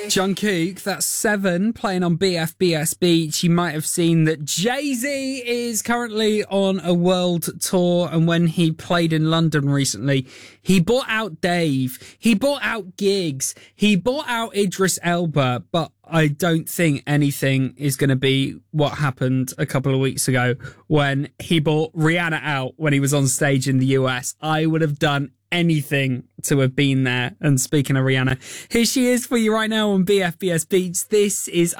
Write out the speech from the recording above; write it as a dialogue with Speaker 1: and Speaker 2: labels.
Speaker 1: Jungkook, that's 7, playing on BFBS Beach. You might have seen that Jay-Z is currently on a world tour, and when he played in London recently, he bought out Dave, he bought out Giggs, he bought out Idris Elba, but I don't think anything is going to be what happened a couple of weeks ago when he bought Rihanna out when he was on stage in the US. I would have done anything to have been there. And speaking of Rihanna, here she is for you right now on BFBS Beats. This is